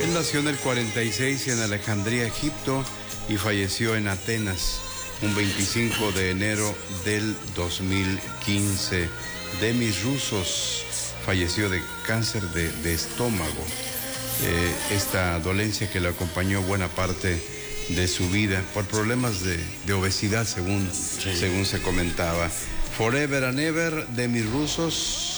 Él nació en el 46 en Alejandría, Egipto, y falleció en Atenas un 25 de enero del 2015. Demis Roussos falleció de cáncer de estómago. Esta dolencia que le acompañó buena parte de su vida por problemas de obesidad, según se comentaba. Forever and ever, Demis Roussos.